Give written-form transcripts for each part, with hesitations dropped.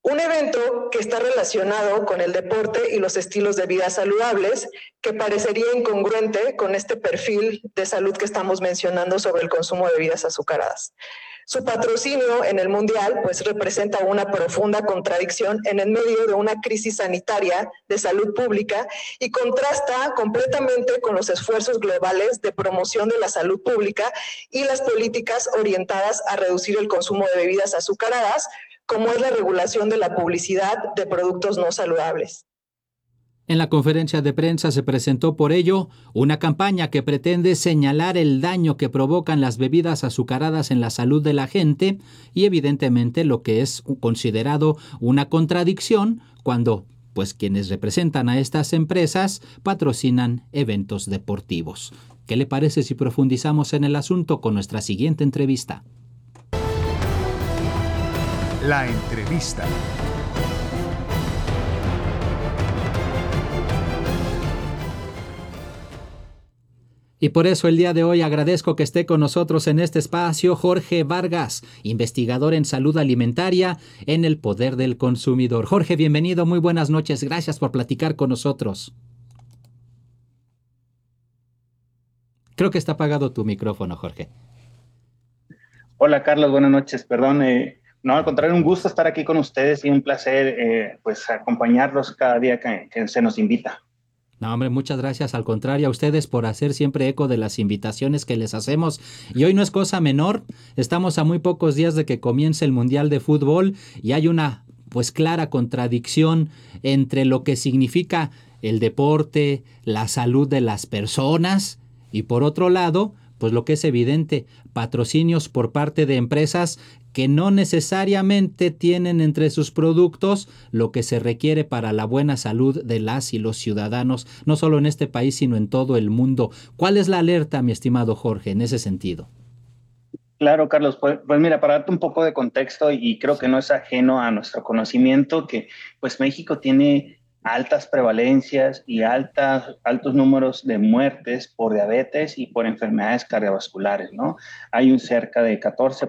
Un evento que está relacionado con el deporte y los estilos de vida saludables, que parecería incongruente con este perfil de salud que estamos mencionando sobre el consumo de bebidas azucaradas. Su patrocinio en el Mundial pues representa una profunda contradicción en el medio de una crisis sanitaria de salud pública y contrasta completamente con los esfuerzos globales de promoción de la salud pública y las políticas orientadas a reducir el consumo de bebidas azucaradas, como es la regulación de la publicidad de productos no saludables. En la conferencia de prensa se presentó por ello una campaña que pretende señalar el daño que provocan las bebidas azucaradas en la salud de la gente y evidentemente lo que es considerado una contradicción cuando pues quienes representan a estas empresas patrocinan eventos deportivos. ¿Qué le parece si profundizamos en el asunto con nuestra siguiente entrevista? La entrevista. Y por eso el día de hoy agradezco que esté con nosotros en este espacio Jorge Vargas, investigador en salud alimentaria en el Poder del Consumidor. Jorge, bienvenido, muy buenas noches, gracias por platicar con nosotros. Creo que está apagado tu micrófono, Jorge. Hola, Carlos, buenas noches, perdón. No, al contrario, un gusto estar aquí con ustedes y un placer pues acompañarlos cada día que se nos invita. No, hombre, muchas gracias. Al contrario, a ustedes por hacer siempre eco de las invitaciones que les hacemos. Y hoy no es cosa menor. Estamos a muy pocos días de que comience el Mundial de Fútbol y hay una pues clara contradicción entre lo que significa el deporte, la salud de las personas y por otro lado, pues lo que es evidente, patrocinios por parte de empresas que no necesariamente tienen entre sus productos lo que se requiere para la buena salud de las y los ciudadanos, no solo en este país, sino en todo el mundo. ¿Cuál es la alerta, mi estimado Jorge, en ese sentido? Claro, Carlos, pues mira, para darte un poco de contexto, y creo que no es ajeno a nuestro conocimiento, que pues México tiene altas prevalencias y altos números de muertes por diabetes y por enfermedades cardiovasculares, ¿no? Hay un cerca de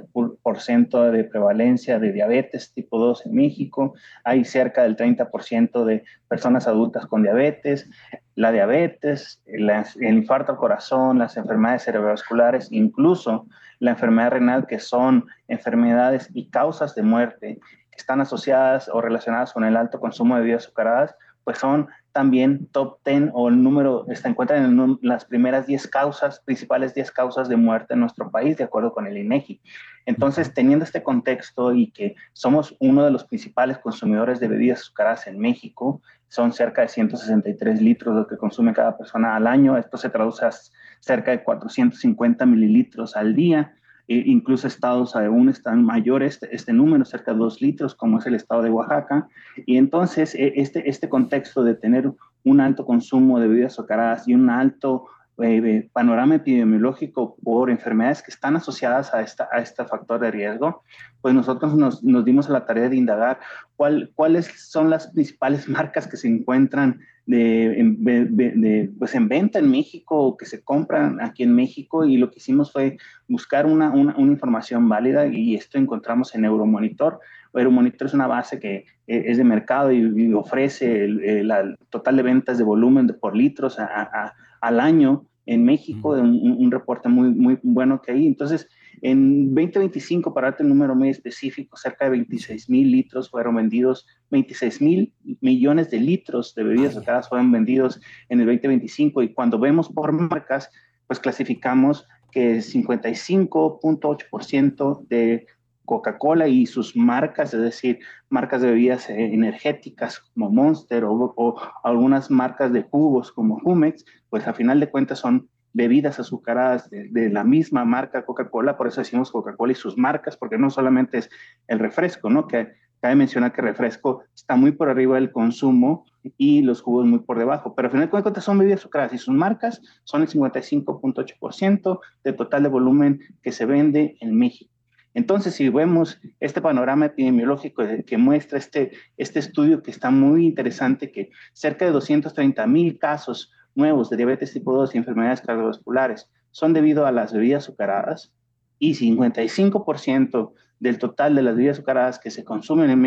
14% de prevalencia de diabetes tipo 2 en México, hay cerca del 30% de personas adultas con diabetes, la diabetes, el infarto al corazón, las enfermedades cerebrovasculares, incluso la enfermedad renal, que son enfermedades y causas de muerte que están asociadas o relacionadas con el alto consumo de bebidas azucaradas, pues son también top 10 o el número, se encuentran en las primeras 10 causas, principales 10 causas de muerte en nuestro país, de acuerdo con el INEGI. Entonces, teniendo este contexto y que somos uno de los principales consumidores de bebidas azucaradas en México, son cerca de 163 litros lo que consume cada persona al año, esto se traduce a cerca de 450 mililitros al día. Incluso estados aún están mayores este número, cerca de 2 litros, como es el estado de Oaxaca. Y entonces este contexto de tener un alto consumo de bebidas azucaradas y un alto panorama epidemiológico por enfermedades que están asociadas a este factor de riesgo, pues nosotros nos dimos a la tarea de indagar cuáles son las principales marcas que se encuentran pues en venta en México o que se compran aquí en México, y lo que hicimos fue buscar una información válida, y esto encontramos en Euromonitor. Euromonitor es una base que es de mercado y ofrece el total de ventas de volumen por litros al año en México, un reporte muy bueno que hay. Entonces, en 2025, para darte el número muy específico, cerca de 26,000 litros fueron vendidos, 26,000 millones de litros de bebidas azucaradas fueron vendidos en el 2025, y cuando vemos por marcas, pues clasificamos que 55.8% de Coca-Cola y sus marcas, es decir, marcas de bebidas energéticas como Monster o algunas marcas de jugos como Jumex, pues a final de cuentas son bebidas azucaradas de la misma marca Coca-Cola. Por eso decimos Coca-Cola y sus marcas, porque no solamente es el refresco, ¿no? Que cabe mencionar que el refresco está muy por arriba del consumo y los jugos muy por debajo, pero al final de cuentas son bebidas azucaradas y sus marcas son el 55.8% del total de volumen que se vende en México. Entonces, si vemos este panorama epidemiológico que muestra este estudio, que está muy interesante, que cerca de 230,000 casos nuevos de diabetes tipo 2 y enfermedades cardiovasculares son debido a las bebidas azucaradas, y 55% del total de las bebidas azucaradas que se consumen en México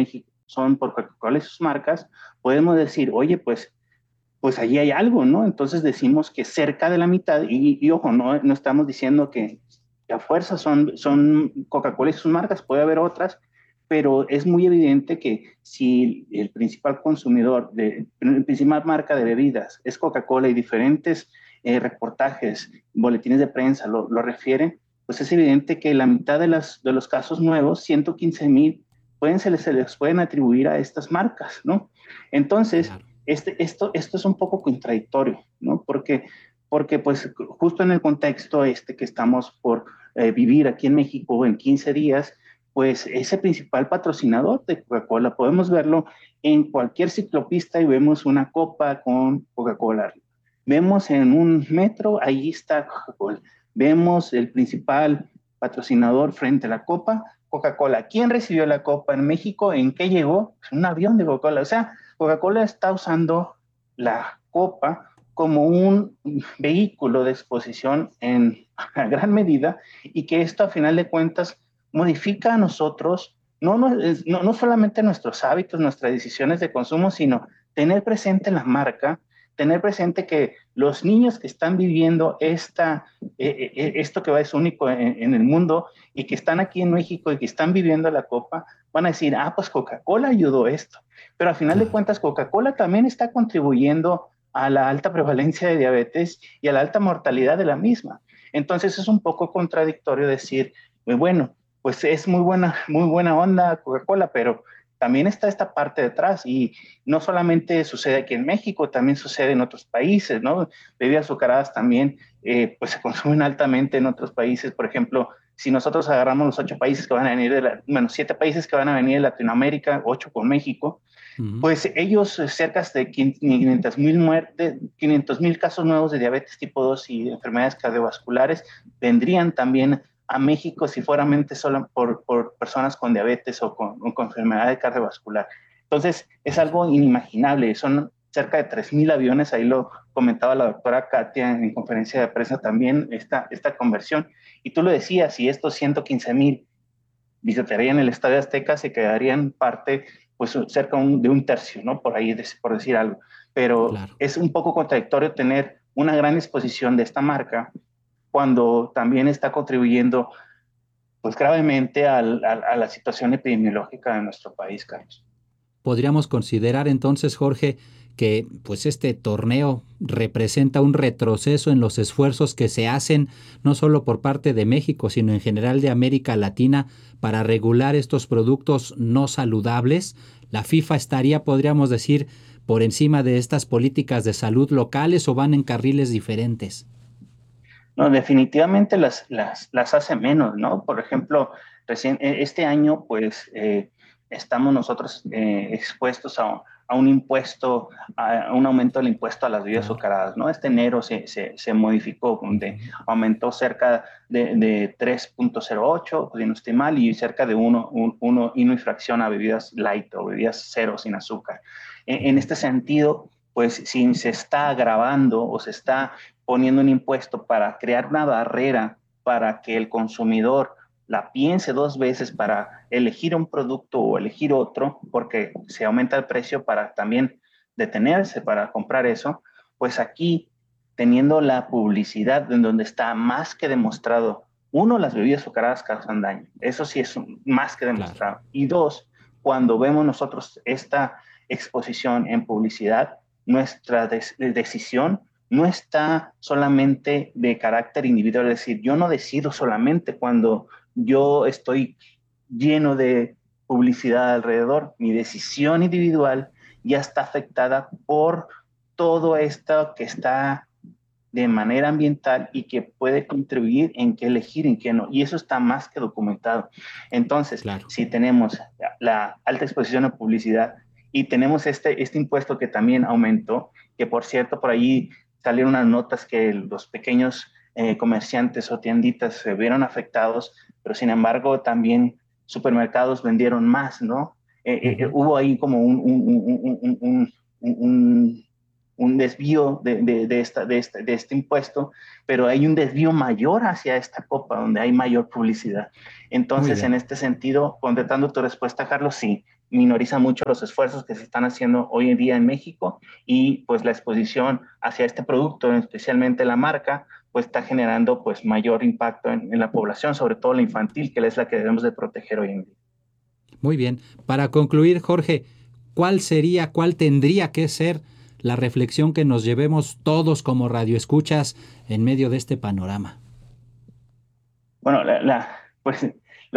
son por Coca-Cola y sus marcas, podemos decir, oye, pues allí hay algo, ¿no? Entonces decimos que cerca de la mitad, y ojo, no estamos diciendo que a fuerza son Coca-Cola y sus marcas, puede haber otras, pero es muy evidente que si el principal consumidor, la principal marca de bebidas es Coca-Cola y diferentes reportajes, boletines de prensa lo refieren, pues es evidente que la mitad de los casos nuevos, 115,000, se les pueden atribuir a estas marcas, ¿no? Entonces, Claro. esto es un poco contradictorio, ¿no? Porque pues justo en el contexto que estamos por vivir aquí en México en 15 días, pues ese principal patrocinador de Coca-Cola, podemos verlo en cualquier ciclopista y vemos una copa con Coca-Cola. Vemos en un metro, ahí está Coca-Cola. Vemos el principal patrocinador frente a la copa, Coca-Cola. ¿Quién recibió la copa en México? ¿En qué llegó? Un avión de Coca-Cola. O sea, Coca-Cola está usando la copa como un vehículo de exposición en gran medida y que esto a final de cuentas modifica a nosotros, no solamente nuestros hábitos, nuestras decisiones de consumo, sino tener presente la marca, tener presente que los niños que están viviendo esto que es único en el mundo y que están aquí en México y que están viviendo la copa, van a decir, pues Coca-Cola ayudó esto. Pero al final de Claro. cuentas, Coca-Cola también está contribuyendo a la alta prevalencia de diabetes y a la alta mortalidad de la misma. Entonces es un poco contradictorio decir, bueno, pues es muy buena onda Coca-Cola, pero también está esta parte detrás y no solamente sucede aquí en México, también sucede en otros países, ¿no? Bebidas azucaradas también pues se consumen altamente en otros países. Por ejemplo, si nosotros agarramos los 8 países que van a venir, 7 países que van a venir de Latinoamérica, 8 con México, Ujú. pues ellos cerca de 500,000 muertes, 500,000 casos nuevos de diabetes tipo 2 y enfermedades cardiovasculares vendrían también a México si fuéramente solo por personas con diabetes o con enfermedad cardiovascular. Entonces, es Vaya. algo inimaginable. Son cerca de 3,000 aviones, ahí lo comentaba la doctora Katia en conferencia de prensa también, esta conversión. Y tú lo decías, si estos 115,000 visitarían el Estadio Azteca, se quedarían parte, pues cerca de un tercio, ¿no? Por ahí, por decir algo. Pero Claro. es un poco contradictorio tener una gran exposición de esta marca cuando también está contribuyendo, pues gravemente a la situación epidemiológica de nuestro país, Carlos. Podríamos considerar entonces, Jorge, que pues este torneo representa un retroceso en los esfuerzos que se hacen no solo por parte de México, sino en general de América Latina para regular estos productos no saludables. La FIFA estaría, podríamos decir, por encima de estas políticas de salud locales o van en carriles diferentes. No, definitivamente las hace menos, ¿no? Por ejemplo, este año, pues, estamos nosotros expuestos a un impuesto, a un aumento del impuesto a las bebidas Claro. azucaradas, ¿no? Este enero se modificó, donde Ujú. aumentó cerca de 3,08, si no estoy mal, y cerca de 1 y fracción a bebidas light o bebidas cero sin azúcar. En Ujú. este sentido, pues, si se está agravando o se está poniendo un impuesto para crear una barrera para que el consumidor la piense 2 veces para elegir un producto o elegir otro, porque se aumenta el precio para también detenerse para comprar eso, pues aquí teniendo la publicidad en donde está más que demostrado, uno, las bebidas azucaradas causan daño, eso sí es más que Claro. demostrado, y dos, cuando vemos nosotros esta exposición en publicidad, nuestra decisión no está solamente de carácter individual, es decir, yo no decido solamente cuando yo estoy lleno de publicidad alrededor, mi decisión individual ya está afectada por todo esto que está de manera ambiental y que puede contribuir en qué elegir, en qué no. Y eso está más que documentado. Entonces, Claro. si tenemos la alta exposición a publicidad y tenemos este impuesto que también aumentó, que por cierto, por ahí salieron unas notas que los pequeños comerciantes o tienditas se vieron afectados, pero sin embargo también supermercados vendieron más, ¿no? Ujú. Hubo ahí como un un desvío de este impuesto, pero hay un desvío mayor hacia esta copa, donde hay mayor publicidad. Entonces, en este sentido, contestando tu respuesta, Carlos, sí, minoriza mucho los esfuerzos que se están haciendo hoy en día en México, y pues la exposición hacia este producto, especialmente la marca, pues está generando pues mayor impacto en la población, sobre todo la infantil, que es la que debemos de proteger hoy en día. Muy bien. Para concluir, Jorge, ¿cuál tendría que ser la reflexión que nos llevemos todos como radioescuchas en medio de este panorama? Bueno, pues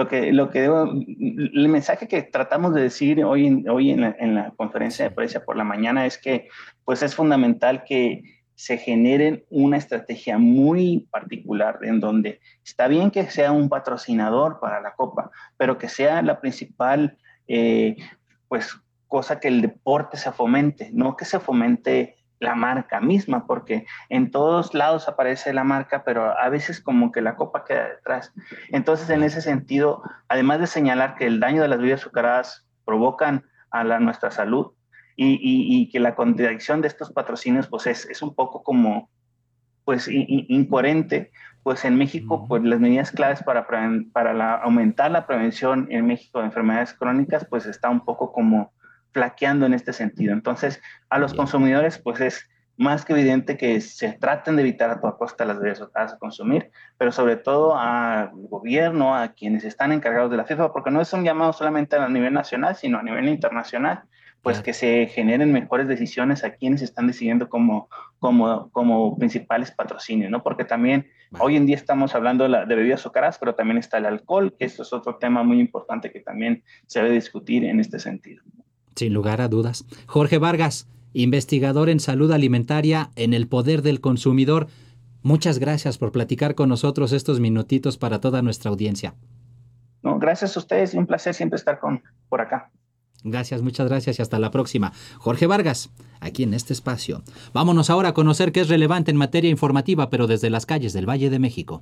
el mensaje que tratamos de decir hoy en la conferencia de prensa por la mañana es que pues es fundamental que se generen una estrategia muy particular en donde está bien que sea un patrocinador para la Copa, pero que sea la principal pues cosa que el deporte se fomente, no que se fomente la marca misma, porque en todos lados aparece la marca, pero a veces como que la copa queda detrás. Entonces, en ese sentido, además de señalar que el daño de las bebidas azucaradas provocan a nuestra salud, y que la contradicción de estos patrocinios pues es un poco como pues incoherente, pues en México pues las medidas claves para aumentar la prevención en México de enfermedades crónicas pues está un poco como flaqueando en este sentido. Entonces, a los consumidores, pues es más que evidente que se traten de evitar a toda costa las bebidas azucaradas a consumir, pero sobre todo al gobierno, a quienes están encargados de la FIFA, porque no es un llamado solamente a nivel nacional, sino a nivel internacional, pues que se generen mejores decisiones a quienes están decidiendo como principales patrocinios, ¿no? Porque también hoy en día estamos hablando de bebidas azucaradas, pero también está el alcohol, que esto es otro tema muy importante que también se debe discutir en este sentido. Sin lugar a dudas. Jorge Vargas, investigador en salud alimentaria en el poder del consumidor. Muchas gracias por platicar con nosotros estos minutitos para toda nuestra audiencia. No, gracias a ustedes y un placer siempre estar por acá. Gracias, muchas gracias y hasta la próxima. Jorge Vargas, aquí en este espacio. Vámonos ahora a conocer qué es relevante en materia informativa, pero desde las calles del Valle de México.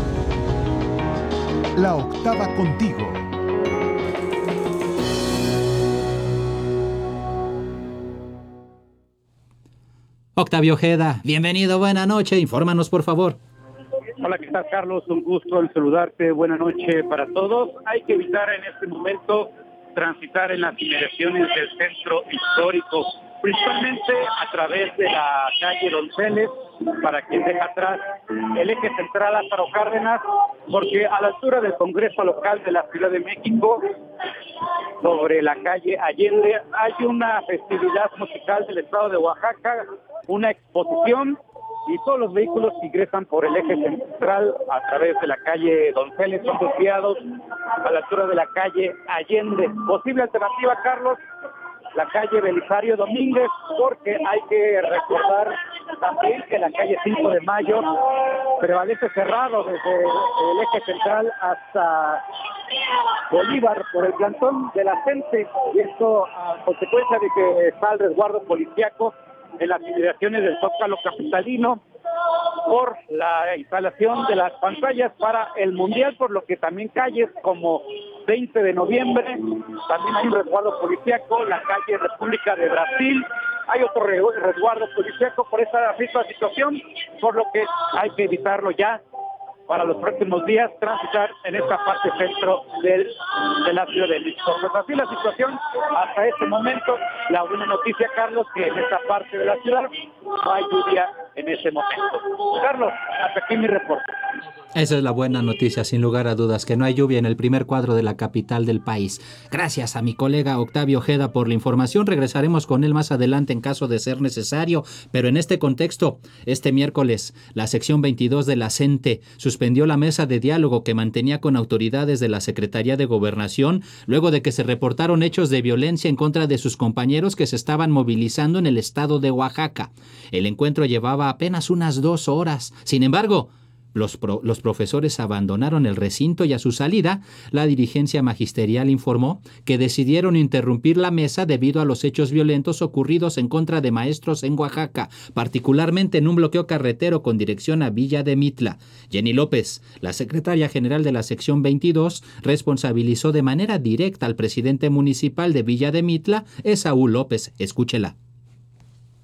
La octava contigo. Octavio Ojeda, bienvenido, buena noche, infórmanos por favor. Hola, ¿qué tal, Carlos? Un gusto en saludarte, buena noche para todos. Hay que evitar en este momento transitar en las inmediaciones del centro histórico, principalmente a través de la calle Donceles, para quien deja atrás el eje central Lázaro Cárdenas, porque a la altura del Congreso Local de la Ciudad de México, sobre la calle Allende, hay una festividad musical del estado de Oaxaca, una exposición, y todos los vehículos que ingresan por el eje central a través de la calle Donceles son desviados a la altura de la calle Allende. Posible alternativa, Carlos, la calle Belisario Domínguez, porque hay que recordar también que la calle 5 de Mayo prevalece cerrado desde el eje central hasta Bolívar por el plantón de la gente, y esto a consecuencia de que está el resguardo policíaco en las inmediaciones del Zócalo capitalino por la instalación de las pantallas para el Mundial, por lo que también calles como 20 de noviembre, también hay un resguardo policíaco, la calle República de Brasil, hay otro resguardo policíaco por esta misma situación, por lo que hay que evitarlo ya para los próximos días, transitar en esta parte centro de la Ciudad de México. Pues así la situación hasta este momento. La buena noticia, Carlos, que en esta parte de la ciudad no hay lluvia en ese momento. Carlos, hasta aquí mi reporte. Esa es la buena noticia, sin lugar a dudas, que no hay lluvia en el primer cuadro de la capital del país. Gracias a mi colega Octavio Ojeda por la información. Regresaremos con él más adelante en caso de ser necesario, pero en este contexto, este miércoles, la sección 22 de la CENTE suspendió la mesa de diálogo que mantenía con autoridades de la Secretaría de Gobernación, luego de que se reportaron hechos de violencia en contra de sus compañeros que se estaban movilizando en el estado de Oaxaca. El encuentro llevaba apenas unas 2 horas. Sin embargo, los profesores abandonaron el recinto y a su salida, la dirigencia magisterial informó que decidieron interrumpir la mesa debido a los hechos violentos ocurridos en contra de maestros en Oaxaca, particularmente en un bloqueo carretero con dirección a Villa de Mitla. Jenny López, la secretaria general de la sección 22, responsabilizó de manera directa al presidente municipal de Villa de Mitla, Esaú López. Escúchela.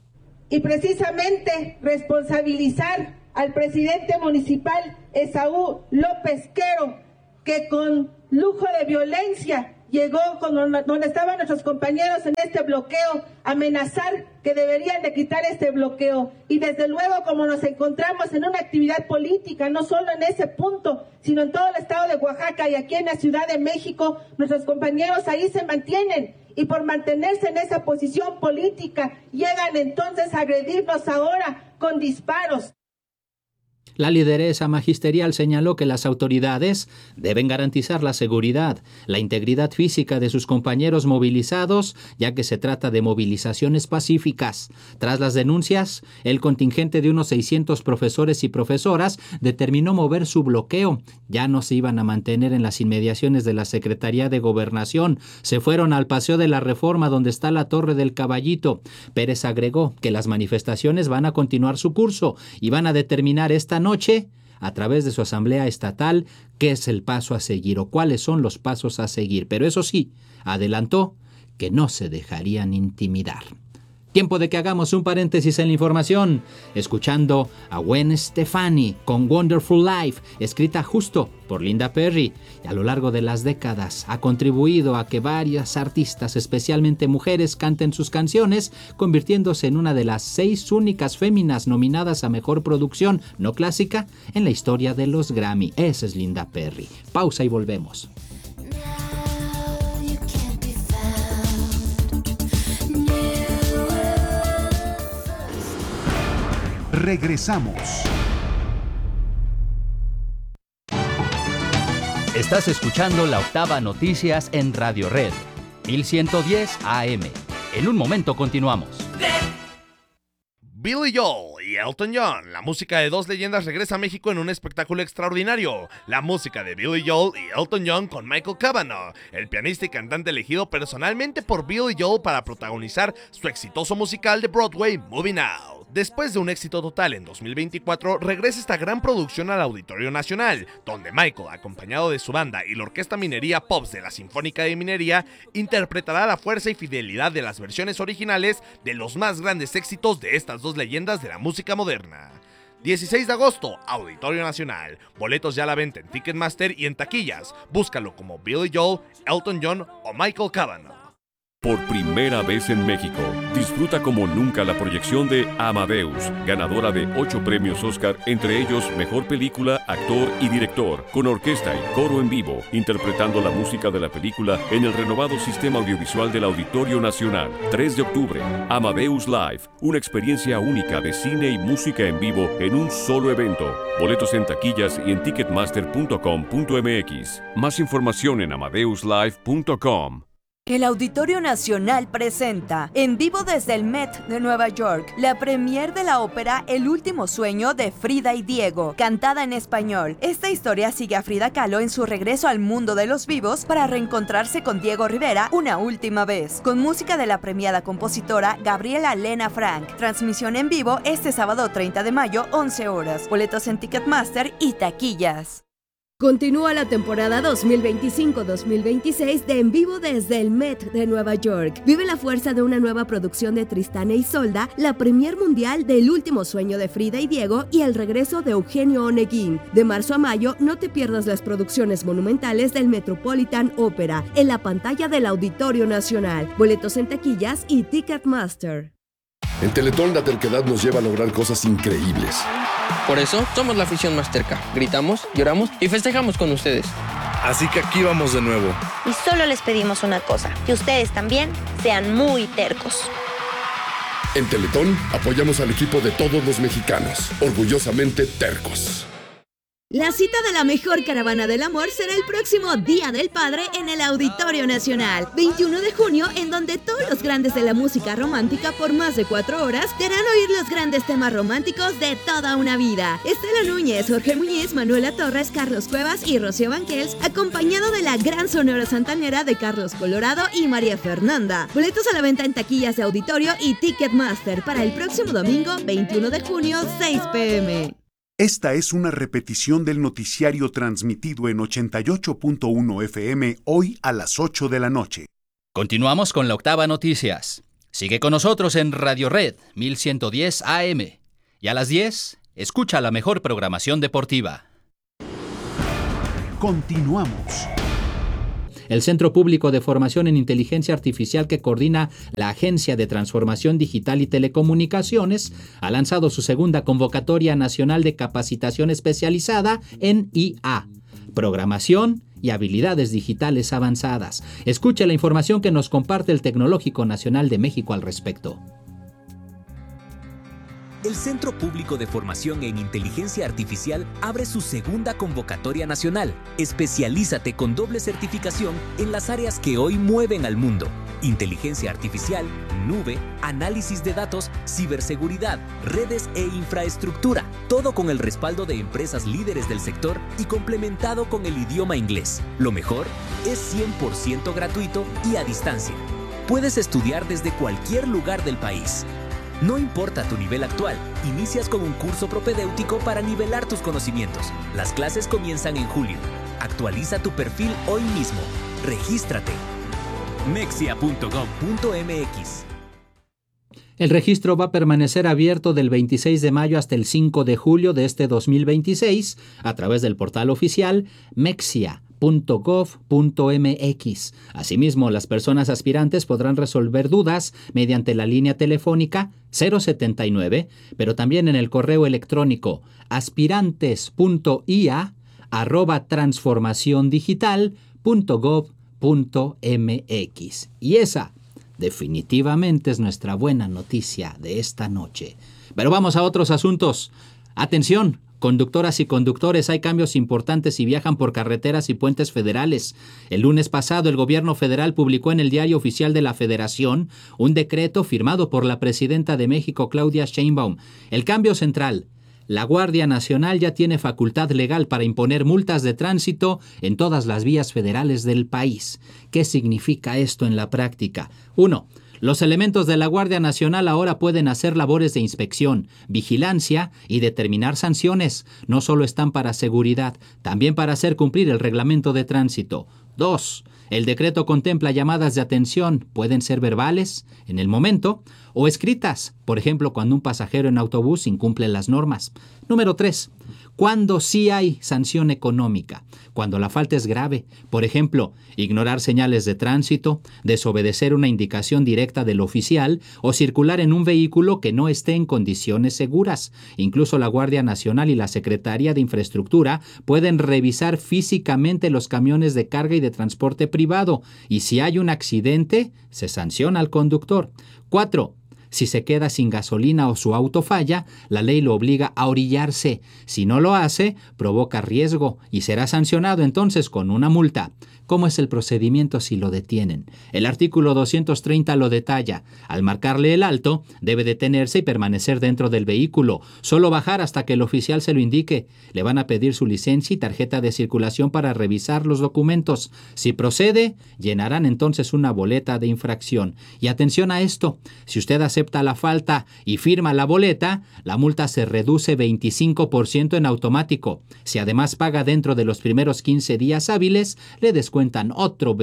y precisamente responsabilizar al presidente municipal Esaú López Quero, que con lujo de violencia llegó donde estaban nuestros compañeros en este bloqueo, amenazar que deberían de quitar este bloqueo. Y desde luego, como nos encontramos en una actividad política, no solo en ese punto, sino en todo el estado de Oaxaca y aquí en la Ciudad de México, nuestros compañeros ahí se mantienen. Y por mantenerse en esa posición política, llegan entonces a agredirnos ahora con disparos. La lideresa magisterial señaló que las autoridades deben garantizar la seguridad, la integridad física de sus compañeros movilizados, ya que se trata de movilizaciones pacíficas. Tras las denuncias, el contingente de unos 600 profesores y profesoras determinó mover su bloqueo. Ya no se iban a mantener en las inmediaciones de la Secretaría de Gobernación. Se fueron al Paseo de la Reforma, donde está la Torre del Caballito. Pérez agregó que las manifestaciones van a continuar su curso y van a determinar esta noche, a través de su asamblea estatal, qué es el paso a seguir o cuáles son los pasos a seguir. Pero eso sí, adelantó que no se dejarían intimidar. Tiempo de que hagamos un paréntesis en la información, escuchando a Gwen Stefani con Wonderful Life, escrita justo por Linda Perry, y a lo largo de las décadas ha contribuido a que varias artistas, especialmente mujeres, canten sus canciones, convirtiéndose en una de las 6 únicas féminas nominadas a Mejor Producción No Clásica en la historia de los Grammy. Esa es Linda Perry. Pausa y volvemos. Regresamos. Estás escuchando La Octava Noticias en Radio Red, 1110 AM. En un momento continuamos. Billy Joel y Elton John, la música de dos leyendas regresa a México en un espectáculo extraordinario. La música de Billy Joel y Elton John con Michael Cavanaugh, el pianista y cantante elegido personalmente por Billy Joel para protagonizar su exitoso musical de Broadway, Moving Out. Después de un éxito total en 2024, regresa esta gran producción al Auditorio Nacional, donde Michael, acompañado de su banda y la Orquesta Minería Pops de la Sinfónica de Minería, interpretará la fuerza y fidelidad de las versiones originales de los más grandes éxitos de estas dos leyendas de la música moderna. 16 de agosto, Auditorio Nacional. Boletos ya a la venta en Ticketmaster y en taquillas. Búscalo como Billy Joel, Elton John o Michael Cavanaugh. Por primera vez en México, disfruta como nunca la proyección de Amadeus, ganadora de 8 premios Oscar, entre ellos Mejor Película, Actor y Director, con orquesta y coro en vivo, interpretando la música de la película en el renovado sistema audiovisual del Auditorio Nacional. 3 de octubre, Amadeus Live, una experiencia única de cine y música en vivo en un solo evento. Boletos en taquillas y en ticketmaster.com.mx. Más información en amadeuslive.com. El Auditorio Nacional presenta, en vivo desde el Met de Nueva York, la premier de la ópera El último sueño de Frida y Diego, cantada en español. Esta historia sigue a Frida Kahlo en su regreso al mundo de los vivos para reencontrarse con Diego Rivera una última vez, con música de la premiada compositora Gabriela Lena Frank. Transmisión en vivo este sábado 30 de mayo, 11 horas. Boletos en Ticketmaster y taquillas. Continúa la temporada 2025-2026 de En Vivo desde el Met de Nueva York. Vive la fuerza de una nueva producción de Tristán e Isolda, la premier mundial del último sueño de Frida y Diego y el regreso de Eugenio Oneguín. De marzo a mayo, no te pierdas las producciones monumentales del Metropolitan Opera en la pantalla del Auditorio Nacional. Boletos en taquillas y Ticketmaster. En Teletón la terquedad nos lleva a lograr cosas increíbles. Por eso somos la afición más terca. Gritamos, lloramos y festejamos con ustedes. Así que aquí vamos de nuevo. Y solo les pedimos una cosa, que ustedes también sean muy tercos. En Teletón apoyamos al equipo de todos los mexicanos, orgullosamente tercos. La cita de la mejor caravana del amor será el próximo Día del Padre en el Auditorio Nacional, 21 de junio, en donde todos los grandes de la música romántica por más de 4 horas te harán oír los grandes temas románticos de toda una vida. Estela Núñez, Jorge Muñiz, Manuela Torres, Carlos Cuevas y Rocío Banquels, acompañado de la gran sonora santanera de Carlos Colorado y María Fernanda. Boletos a la venta en taquillas de Auditorio y Ticketmaster para el próximo domingo, 21 de junio, 6 p.m. Esta es una repetición del noticiario transmitido en 88.1 FM hoy a las 8 de la noche. Continuamos con La Octava Noticias. Sigue con nosotros en Radio Red 1110 AM. Y a las 10, escucha la mejor programación deportiva. Continuamos. El Centro Público de Formación en Inteligencia Artificial, que coordina la Agencia de Transformación Digital y Telecomunicaciones, ha lanzado su segunda convocatoria nacional de capacitación especializada en IA, programación y habilidades digitales avanzadas. Escuche la información que nos comparte el Tecnológico Nacional de México al respecto. El Centro Público de Formación en Inteligencia Artificial abre su segunda convocatoria nacional. Especialízate con doble certificación en las áreas que hoy mueven al mundo: inteligencia artificial, nube, análisis de datos, ciberseguridad, redes e infraestructura. Todo con el respaldo de empresas líderes del sector y complementado con el idioma inglés. Lo mejor es 100% gratuito y a distancia. Puedes estudiar desde cualquier lugar del país. No importa tu nivel actual, inicias con un curso propedéutico para nivelar tus conocimientos. Las clases comienzan en julio. Actualiza tu perfil hoy mismo. Regístrate. mexia.gov.mx. El registro va a permanecer abierto del 26 de mayo hasta el 5 de julio de este 2026 a través del portal oficial mexia.gov.mx. Asimismo, las personas aspirantes podrán resolver dudas mediante la línea telefónica 079, pero también en el correo electrónico aspirantes.ia@transformaciondigital.gov.mx. Y esa definitivamente es nuestra buena noticia de esta noche. Pero vamos a otros asuntos. Atención, conductoras y conductores, hay cambios importantes si viajan por carreteras y puentes federales. El lunes pasado, el gobierno federal publicó en el Diario Oficial de la Federación un decreto firmado por la presidenta de México, Claudia Sheinbaum. El cambio central: la Guardia Nacional ya tiene facultad legal para imponer multas de tránsito en todas las vías federales del país. ¿Qué significa esto en la práctica? 1. Los elementos de la Guardia Nacional ahora pueden hacer labores de inspección, vigilancia y determinar sanciones. No solo están para seguridad, también para hacer cumplir el reglamento de tránsito. 2. El decreto contempla llamadas de atención, pueden ser verbales, en el momento, o escritas, por ejemplo, cuando un pasajero en autobús incumple las normas. Número 3. Cuando sí hay sanción económica, cuando la falta es grave, por ejemplo, ignorar señales de tránsito, desobedecer una indicación directa del oficial o circular en un vehículo que no esté en condiciones seguras. Incluso la Guardia Nacional y la Secretaría de Infraestructura pueden revisar físicamente los camiones de carga y de transporte privado, y si hay un accidente, se sanciona al conductor. 4. Si se queda sin gasolina o su auto falla, la ley lo obliga a orillarse. Si no lo hace, provoca riesgo y será sancionado entonces con una multa. ¿Cómo es el procedimiento si lo detienen? El artículo 230 lo detalla. Al marcarle el alto, debe detenerse y permanecer dentro del vehículo. Solo bajar hasta que el oficial se lo indique. Le van a pedir su licencia y tarjeta de circulación para revisar los documentos. Si procede, llenarán entonces una boleta de infracción. Y atención a esto, si usted acepta la falta y firma la boleta, la multa se reduce 25% en automático. Si además paga dentro de los primeros 15 días hábiles, le descuentan otro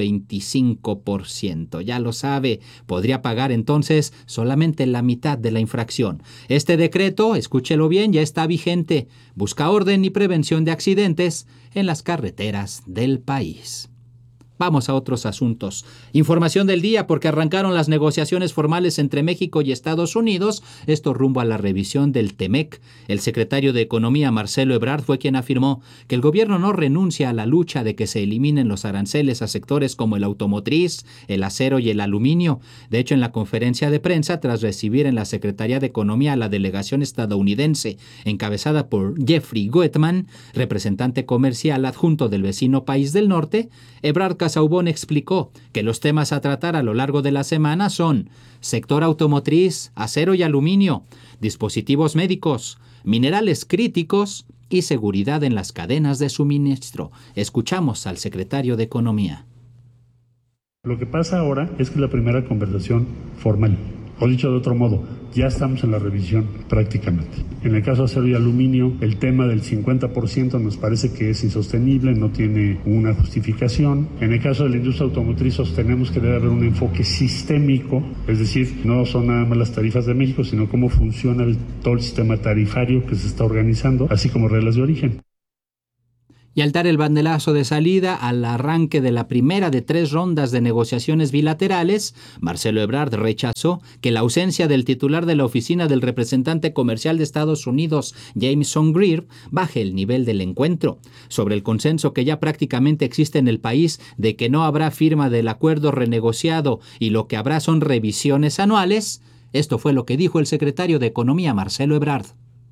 25%. Ya lo sabe, podría pagar entonces solamente la mitad de la infracción. Este decreto, escúchelo bien, ya está vigente. Busca orden y prevención de accidentes en las carreteras del país. Vamos a otros asuntos. Información del día, porque arrancaron las negociaciones formales entre México y Estados Unidos, esto rumbo a la revisión del TEMEC. El secretario de Economía, Marcelo Ebrard, fue quien afirmó que el gobierno no renuncia a la lucha de que se eliminen los aranceles a sectores como el automotriz, el acero y el aluminio. De hecho, en la conferencia de prensa, tras recibir en la Secretaría de Economía a la delegación estadounidense, encabezada por Jeffrey Goetman, representante comercial adjunto del vecino país del norte, Ebrard Casaubon explicó que los temas a tratar a lo largo de la semana son sector automotriz, acero y aluminio, dispositivos médicos, minerales críticos y seguridad en las cadenas de suministro. Escuchamos al secretario de Economía. Lo que pasa ahora es que es la primera conversación formal. O dicho de otro modo, ya estamos en la revisión prácticamente. En el caso de acero y aluminio, el tema del 50% nos parece que es insostenible, no tiene una justificación. En el caso de la industria automotriz sostenemos que debe haber un enfoque sistémico, es decir, no son nada más las tarifas de México, sino cómo funciona todo el sistema tarifario que se está organizando, así como reglas de origen. Y al dar el banderazo de salida al arranque de la primera de 3 rondas de negociaciones bilaterales, Marcelo Ebrard rechazó que la ausencia del titular de la oficina del representante comercial de Estados Unidos, Jameson Greer, baje el nivel del encuentro. Sobre el consenso que ya prácticamente existe en el país de que no habrá firma del acuerdo renegociado y lo que habrá son revisiones anuales, esto fue lo que dijo el secretario de Economía, Marcelo Ebrard.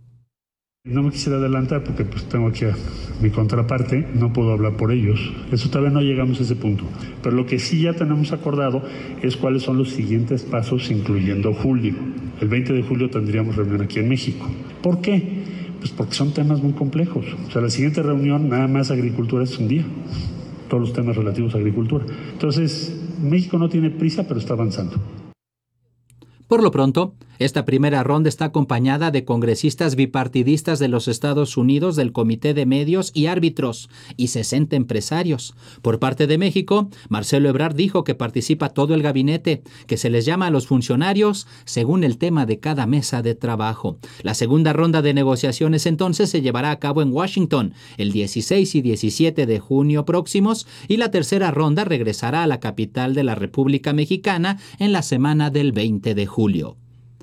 No me quisiera adelantar porque pues tengo aquí a mi contraparte, no puedo hablar por ellos. Eso todavía no llegamos a ese punto. Pero lo que sí ya tenemos acordado es cuáles son los siguientes pasos, incluyendo julio. El 20 de julio tendríamos reunión aquí en México. ¿Por qué? Pues porque son temas muy complejos. O sea, la siguiente reunión, nada más agricultura, es un día. Todos los temas relativos a agricultura. Entonces, México no tiene prisa, pero está avanzando. Por lo pronto, esta primera ronda está acompañada de congresistas bipartidistas de los Estados Unidos, del Comité de Medios y Árbitros, y 60 empresarios. Por parte de México, Marcelo Ebrard dijo que participa todo el gabinete, que se les llama a los funcionarios según el tema de cada mesa de trabajo. La segunda ronda de negociaciones entonces se llevará a cabo en Washington el 16 y 17 de junio próximos, y la tercera ronda regresará a la capital de la República Mexicana en la semana del 20 de julio.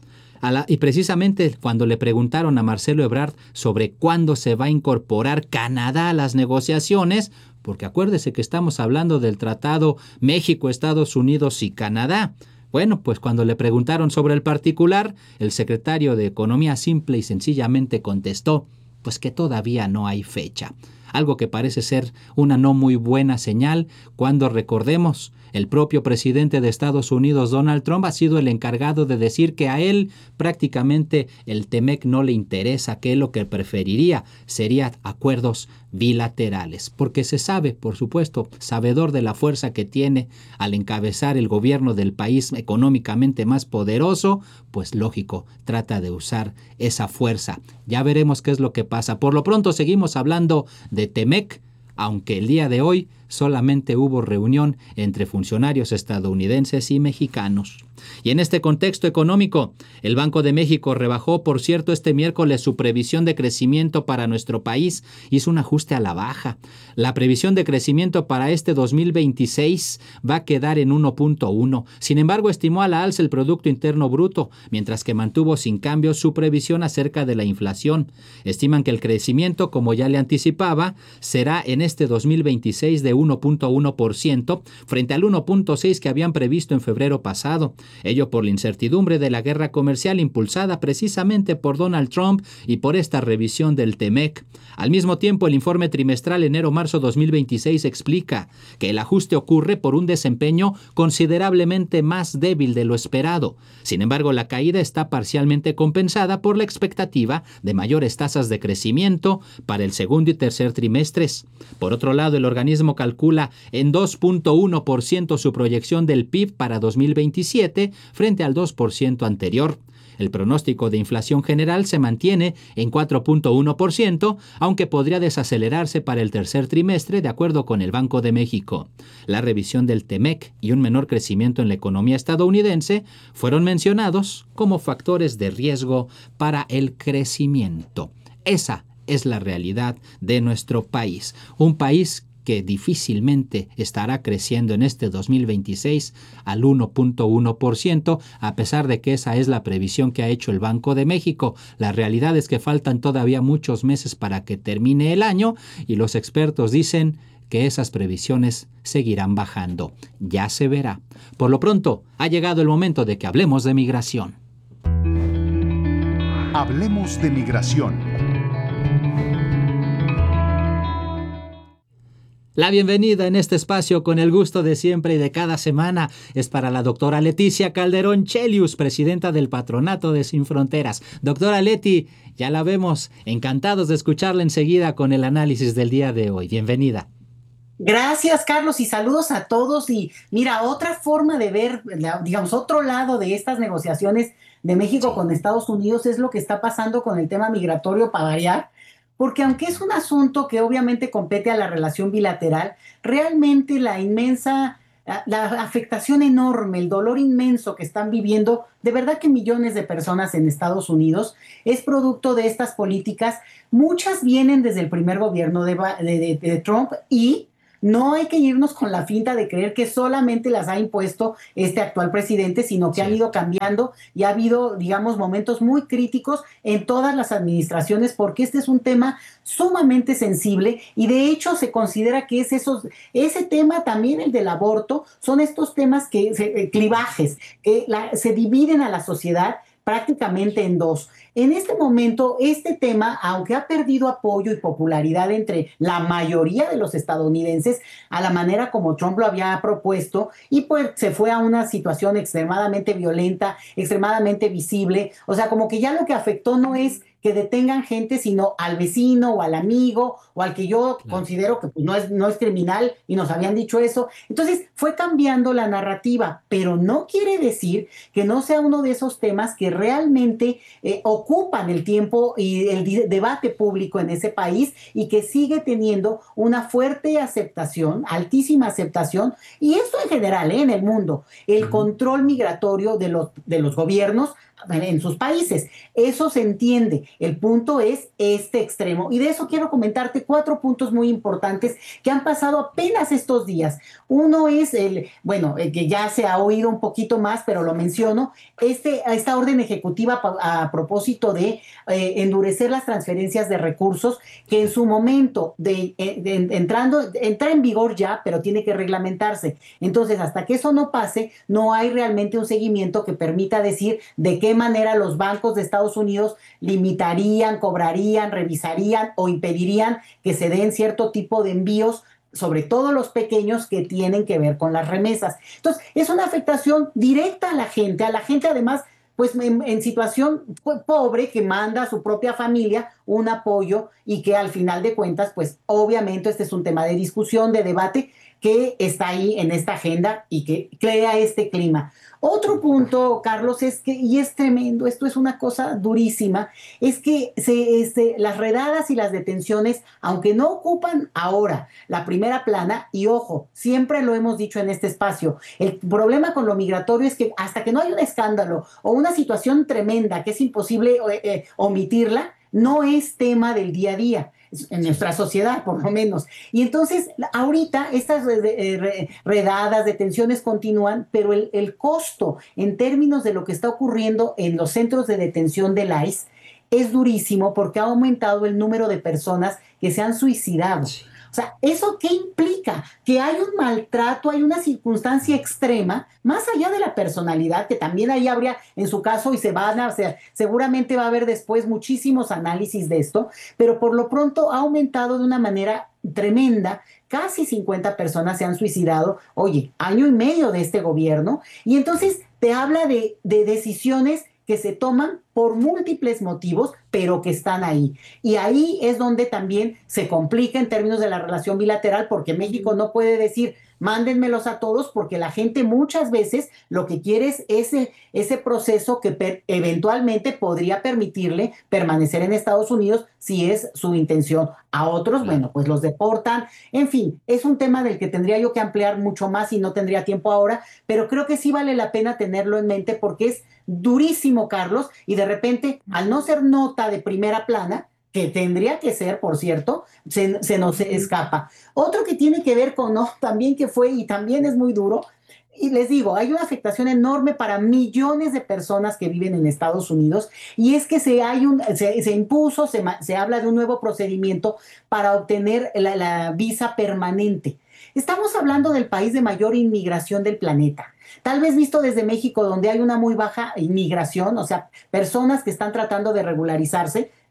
Y precisamente cuando le preguntaron a Marcelo Ebrard sobre cuándo se va a incorporar Canadá a las negociaciones, porque acuérdese que estamos hablando del tratado México, Estados Unidos y Canadá. Bueno, pues cuando le preguntaron sobre el particular, el secretario de Economía simple y sencillamente contestó, pues que todavía no hay fecha. Algo que parece ser una no muy buena señal cuando, recordemos, el propio presidente de Estados Unidos, Donald Trump, ha sido el encargado de decir que a él prácticamente el TEMEC no le interesa, que lo que preferiría sería acuerdos bilaterales, porque se sabe, por supuesto, sabedor de la fuerza que tiene al encabezar el gobierno del país económicamente más poderoso, pues lógico, trata de usar esa fuerza. Ya veremos qué es lo que pasa. Por lo pronto seguimos hablando de TEMEC, aunque el día de hoy solamente hubo reunión entre funcionarios estadounidenses y mexicanos. Y en este contexto económico, el Banco de México rebajó, por cierto, este miércoles su previsión de crecimiento para nuestro país. Hizo un ajuste a la baja. La previsión de crecimiento para este 2026 va a quedar en 1.1. Sin embargo, estimó a la alza el Producto Interno Bruto, mientras que mantuvo sin cambio su previsión acerca de la inflación. Estiman que el crecimiento, como ya le anticipaba, será en este 2026 de 1.1% frente al 1.6% que habían previsto en febrero pasado. Ello por la incertidumbre de la guerra comercial impulsada precisamente por Donald Trump y por esta revisión del TEMEC. Al mismo tiempo, el informe trimestral enero-marzo 2026 explica que el ajuste ocurre por un desempeño considerablemente más débil de lo esperado. Sin embargo, la caída está parcialmente compensada por la expectativa de mayores tasas de crecimiento para el segundo y tercer trimestres. Por otro lado, el organismo calcula en 2.1% su proyección del PIB para 2027 frente al 2% anterior. El pronóstico de inflación general se mantiene en 4.1%, aunque podría desacelerarse para el tercer trimestre, de acuerdo con el Banco de México. La revisión del TEMEC y un menor crecimiento en la economía estadounidense fueron mencionados como factores de riesgo para el crecimiento. Esa es la realidad de nuestro país. Un país que difícilmente estará creciendo en este 2026 al 1.1%, a pesar de que esa es la previsión que ha hecho el Banco de México. La realidad es que faltan todavía muchos meses para que termine el año y los expertos dicen que esas previsiones seguirán bajando. Ya se verá. Por lo pronto, ha llegado el momento de que hablemos de migración. Hablemos de migración. La bienvenida en este espacio con el gusto de siempre y de cada semana es para la doctora Leticia Calderón Chelius, presidenta del Patronato de Sin Fronteras. Doctora Leti, ya la vemos, encantados de escucharla enseguida con el análisis del día de hoy. Bienvenida. Gracias, Carlos, y saludos a todos. Y mira, otra forma de ver, digamos, otro lado de estas negociaciones de México con Estados Unidos es lo que está pasando con el tema migratorio para variar, porque aunque es un asunto que obviamente compete a la relación bilateral, realmente la afectación enorme, el dolor inmenso que están viviendo, de verdad que millones de personas en Estados Unidos, es producto de estas políticas. Muchas vienen desde el primer gobierno de Trump y no hay que irnos con la finta de creer que solamente las ha impuesto este actual presidente, sino que han ido cambiando y ha habido, digamos, momentos muy críticos en todas las administraciones, porque este es un tema sumamente sensible y de hecho se considera que es ese tema también, el del aborto, son estos temas clivajes, que se dividen a la sociedad prácticamente en dos. En este momento, este tema, aunque ha perdido apoyo y popularidad entre la mayoría de los estadounidenses, a la manera como Trump lo había propuesto, y pues se fue a una situación extremadamente violenta, extremadamente visible, o sea, como que ya lo que afectó no es que detengan gente, sino al vecino o al amigo o al que yo considero que pues, no es criminal y nos habían dicho eso. Entonces fue cambiando la narrativa, pero no quiere decir que no sea uno de esos temas que realmente ocupan el tiempo y el debate público en ese país y que sigue teniendo una fuerte aceptación, altísima aceptación, y esto en general, en el mundo, el control migratorio de los gobiernos en sus países. Eso se entiende. El punto es este extremo. Y de eso quiero comentarte 4 puntos muy importantes que han pasado apenas estos días. Uno es que ya se ha oído un poquito más, pero lo menciono, esta orden ejecutiva a propósito de endurecer las transferencias de recursos, que en su momento entra en vigor ya, pero tiene que reglamentarse. Entonces, hasta que eso no pase, no hay realmente un seguimiento que permita decir de qué manera los bancos de Estados Unidos limitarían, cobrarían, revisarían o impedirían que se den cierto tipo de envíos, sobre todo los pequeños que tienen que ver con las remesas. Entonces, es una afectación directa a la gente además, pues en situación pobre, que manda a su propia familia un apoyo y que al final de cuentas, pues obviamente este es un tema de discusión, de debate, que está ahí en esta agenda y que crea este clima. Otro punto, Carlos, es que, y es tremendo, esto es una cosa durísima, es que las redadas y las detenciones, aunque no ocupan ahora la primera plana, y ojo, siempre lo hemos dicho en este espacio, el problema con lo migratorio es que hasta que no hay un escándalo o una situación tremenda que es imposible omitirla, no es tema del día a día, en nuestra sociedad por lo menos. Y entonces ahorita estas redadas, detenciones continúan, pero el costo en términos de lo que está ocurriendo en los centros de detención del ICE es durísimo, porque ha aumentado el número de personas que se han suicidado. O sea, ¿eso qué implica? Que hay un maltrato, hay una circunstancia extrema, más allá de la personalidad, que también ahí habría en su caso, y seguramente va a haber después muchísimos análisis de esto, pero por lo pronto ha aumentado de una manera tremenda. Casi 50 personas se han suicidado, oye, año y medio de este gobierno, y entonces te habla de decisiones que se toman por múltiples motivos, pero que están ahí. Y ahí es donde también se complica en términos de la relación bilateral, porque México no puede decir, mándenmelos a todos, porque la gente muchas veces lo que quiere es ese proceso que eventualmente podría permitirle permanecer en Estados Unidos si es su intención. A otros, bueno, pues los deportan. En fin, es un tema del que tendría yo que ampliar mucho más y no tendría tiempo ahora, pero creo que sí vale la pena tenerlo en mente porque es durísimo, Carlos, y de repente, al no ser nota de primera plana, que tendría que ser, por cierto, se nos escapa. Otro que tiene que ver con, también que fue, y también es muy duro, y les digo, hay una afectación enorme para millones de personas que viven en Estados Unidos, y es que se impuso, se habla de un nuevo procedimiento para obtener la visa permanente. Estamos hablando del país de mayor inmigración del planeta. Tal vez visto desde México, donde hay una muy baja inmigración, o sea, personas que están tratando de regularizarse,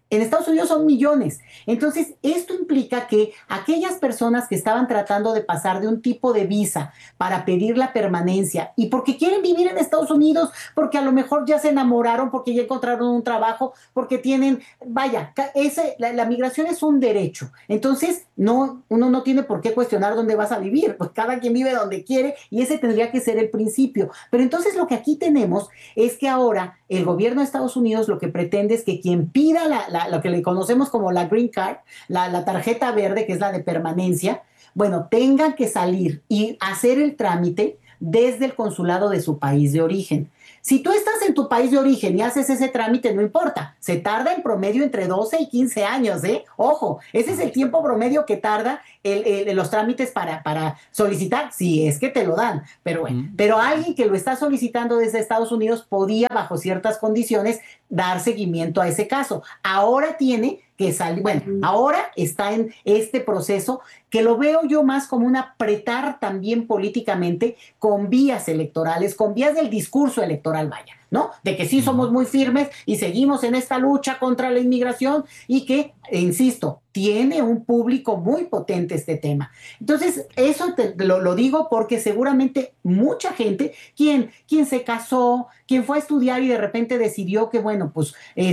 En Estados Unidos son millones. Entonces, esto implica que aquellas personas que estaban tratando de pasar de un tipo de visa para pedir la permanencia y porque quieren vivir en Estados Unidos, porque a lo mejor ya se enamoraron, porque ya encontraron un trabajo, porque tienen, vaya, la migración es un derecho. Entonces, uno no tiene por qué cuestionar dónde vas a vivir, pues cada quien vive donde quiere y ese tendría que ser el principio. Pero entonces lo que aquí tenemos es que ahora el gobierno de Estados Unidos lo que pretende es que quien pida lo que le conocemos como la Green Card, la tarjeta verde, que es la de permanencia, bueno, tengan que salir y hacer el trámite desde el consulado de su país de origen. Si tú estás en tu país de origen y haces ese trámite, no importa, se tarda en promedio entre 12 y 15 años, ¿eh? Ojo, ese es el tiempo promedio que tarda los trámites para solicitar, si es que te lo dan, pero bueno, pero alguien que lo está solicitando desde Estados Unidos podía, bajo ciertas condiciones, dar seguimiento a ese caso. Ahora tiene que salir, bueno, ahora está en este proceso que lo veo yo más como un apretar también políticamente con vías electorales, con vías del discurso electoral, vaya, ¿no? De que sí somos muy firmes y seguimos en esta lucha contra la inmigración y que, insisto, tiene un público muy potente este tema. Entonces, eso lo digo porque seguramente mucha gente, quien se casó, quien fue a estudiar y de repente decidió que, bueno, pues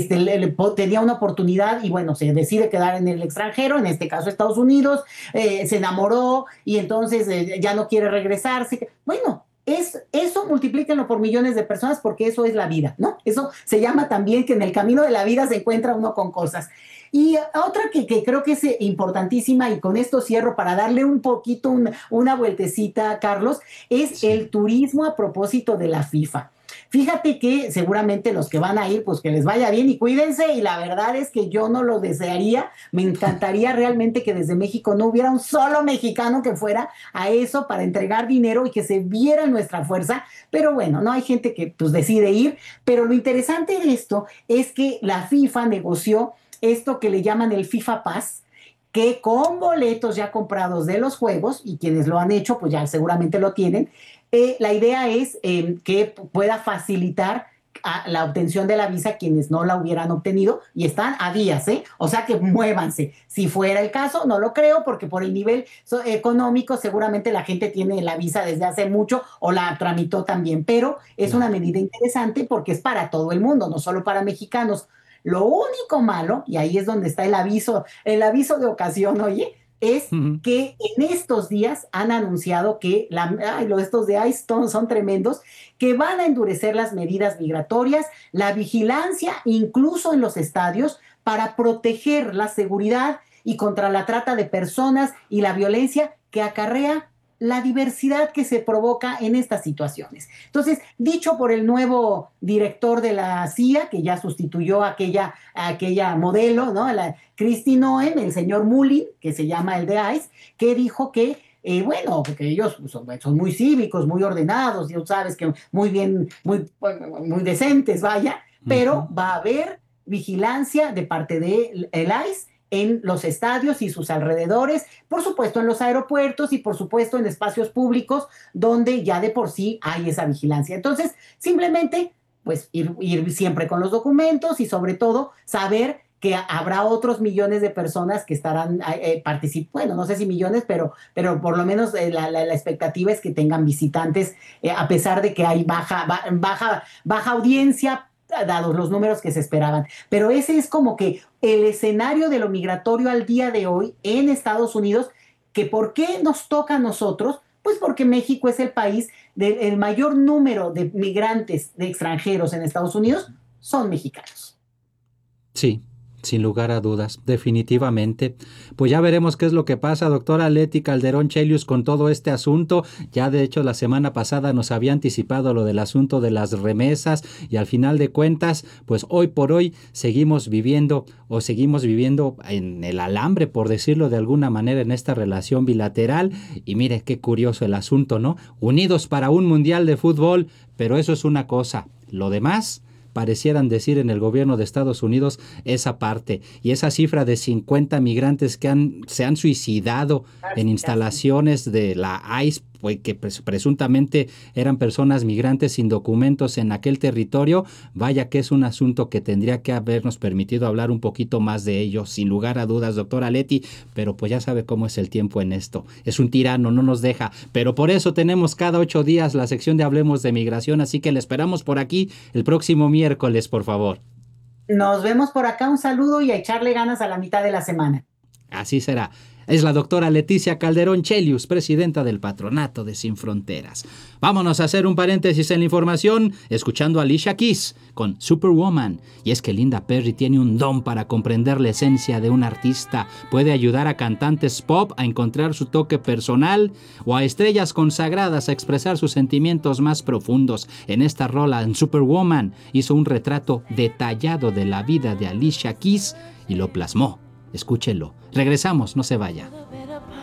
tenía una oportunidad y, bueno, se decide quedar en el extranjero, en este caso Estados Unidos, se enamoró y entonces ya no quiere regresarse. Bueno, eso multiplíquenlo por millones de personas porque eso es la vida, ¿no? Eso se llama también que en el camino de la vida se encuentra uno con cosas. Y otra que creo que es importantísima, y con esto cierro para darle un poquito una vueltecita, Carlos, es el turismo a propósito de la FIFA. Fíjate que seguramente los que van a ir, pues que les vaya bien y cuídense, y la verdad es que yo no lo desearía, me encantaría realmente que desde México no hubiera un solo mexicano que fuera a eso para entregar dinero y que se viera nuestra fuerza, pero bueno, no hay gente que pues decide ir, pero lo interesante de esto es que la FIFA negoció esto que le llaman el FIFA Pass, que con boletos ya comprados de los juegos, y quienes lo han hecho pues ya seguramente lo tienen, la idea es que pueda facilitar la obtención de la visa a quienes no la hubieran obtenido y están a días, o sea que muévanse. Si fuera el caso, no lo creo porque por el nivel económico seguramente la gente tiene la visa desde hace mucho o la tramitó también, pero es una medida interesante porque es para todo el mundo, no solo para mexicanos. Lo único malo, y ahí es donde está el aviso de ocasión, oye, es que en estos días han anunciado que estos de ICE son tremendos, que van a endurecer las medidas migratorias, la vigilancia, incluso en los estadios, para proteger la seguridad y contra la trata de personas y la violencia que acarrea la diversidad que se provoca en estas situaciones. Entonces, dicho por el nuevo director de la CIA, que ya sustituyó a aquella modelo, ¿no? La Kristi Noem, el señor Mullin, que se llama el de ICE, que dijo que bueno, porque ellos son muy cívicos, muy ordenados, y tú sabes que muy bien, muy decentes, vaya, pero va a haber vigilancia de parte del ICE en los estadios y sus alrededores, por supuesto en los aeropuertos y por supuesto en espacios públicos donde ya de por sí hay esa vigilancia. Entonces, simplemente, pues ir siempre con los documentos y sobre todo saber que habrá otros millones de personas que estarán participando, bueno, no sé si millones, pero por lo menos la expectativa es que tengan visitantes, a pesar de que hay baja audiencia, dados los números que se esperaban. Pero ese es como que el escenario de lo migratorio al día de hoy en Estados Unidos, que ¿por qué nos toca a nosotros? Pues porque México es el país del mayor número de migrantes, de extranjeros en Estados Unidos, son mexicanos. Sí, sin lugar a dudas, definitivamente. Pues ya veremos qué es lo que pasa, doctora Leti Calderón Chelius, con todo este asunto. Ya de hecho la semana pasada nos había anticipado lo del asunto de las remesas y al final de cuentas, pues hoy por hoy seguimos viviendo en el alambre, por decirlo de alguna manera, en esta relación bilateral. Y mire qué curioso el asunto, ¿no? Unidos para un mundial de fútbol, pero eso es una cosa. Lo demás, parecieran decir en el gobierno de Estados Unidos, esa parte. Y esa cifra de 50 migrantes que se han suicidado en instalaciones de la ICE que presuntamente eran personas migrantes sin documentos en aquel territorio. Vaya que es un asunto que tendría que habernos permitido hablar un poquito más de ello, sin lugar a dudas, doctora Leti, pero pues ya sabe cómo es el tiempo en esto. Es un tirano, no nos deja, pero por eso tenemos cada 8 días la sección de Hablemos de Migración, así que le esperamos por aquí el próximo miércoles, por favor. Nos vemos por acá, un saludo y a echarle ganas a la mitad de la semana. Así será. Es la doctora Leticia Calderón Chelius, presidenta del Patronato de Sin Fronteras. Vámonos a hacer un paréntesis en la información, escuchando a Alicia Keys con Superwoman. Y es que Linda Perry tiene un don para comprender la esencia de un artista. Puede ayudar a cantantes pop a encontrar su toque personal o a estrellas consagradas a expresar sus sentimientos más profundos. En esta rola, en Superwoman, hizo un retrato detallado de la vida de Alicia Keys y lo plasmó. Escúchelo. Regresamos, no se vaya.